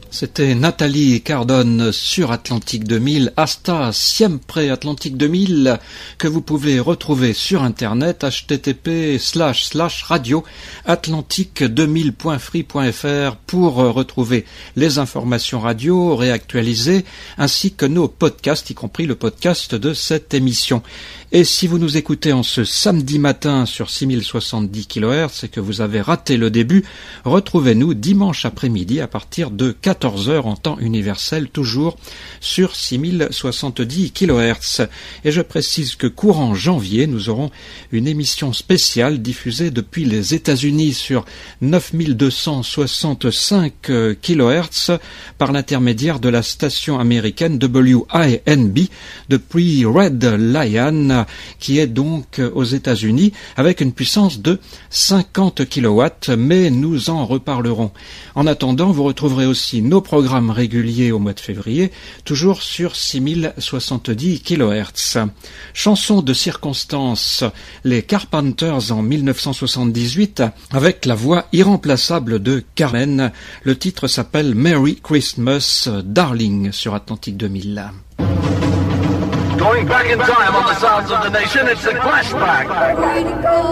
C'était Nathalie Cardone sur Atlantique 2000, Hasta Siempre Atlantique 2000, que vous pouvez retrouver sur internet http://radio-atlantique2000.free.fr pour retrouver les informations radio réactualisées ainsi que nos podcasts, y compris le podcast de cette émission. Et si vous nous écoutez en ce samedi matin sur 6070 kHz et que vous avez raté le début, retrouvez-nous dimanche après-midi à partir de 14h en temps universel, toujours sur 6070 kHz. Et je précise que courant janvier, nous aurons une émission spéciale diffusée depuis les États-Unis sur 9265 kHz par l'intermédiaire de la station américaine WINB depuis Red Lion, qui est donc aux États-Unis avec une puissance de 50 kW, mais nous en reparlerons. En attendant, vous retrouverez aussi nos programmes réguliers au mois de février, toujours sur 6070 kHz. Chanson de circonstance, les Carpenters en 1978, avec la voix irremplaçable de Carmen. Le titre s'appelle Merry Christmas, Darling, sur Atlantique 2000. Going back in time on the sounds of the nation, it's the Clash Back.